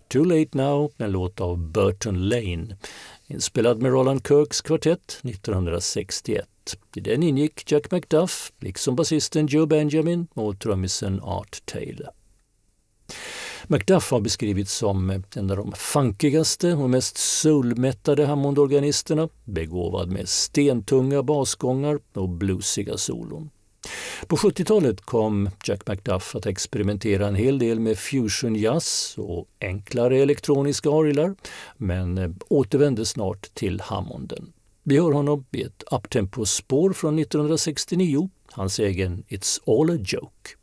Too Late Now, en låt av Burton Lane, inspelad med Roland Kirks kvartett 1961. I den ingick Jack McDuff, liksom basisten Joe Benjamin och trummisen Art Taylor. McDuff har beskrivits som en av de funkigaste och mest soulmättade Hammond-organisterna, begåvad med stentunga basgångar och bluesiga solon. På 70-talet kom Jack McDuff att experimentera en hel del med fusion jazz och enklare elektroniska orglar, men återvände snart till Hammonden. Vi hör honom i ett uptempo-spår från 1969, hans egen It's All a Joke.